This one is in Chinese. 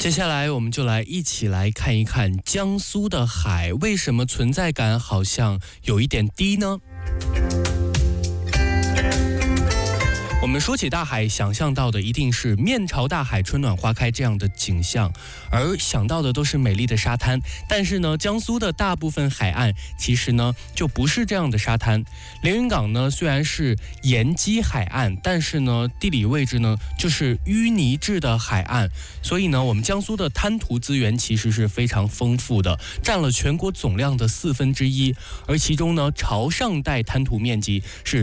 接下来我们就一起来看一看江苏的海为什么存在感好像有一点低呢？我们说起大海，想象到的一定是面朝大海，春暖花开这样的景象，而想到的都是美丽的沙滩。但是呢，江苏的大部分海岸其实呢就不是这样的沙滩。连云港呢虽然是沿基海岸，但是呢地理位置呢就是淤泥质的海岸，所以呢我们江苏的滩涂资源其实是非常丰富的，占了全国总量的1/4，而其中呢潮上带滩涂面积是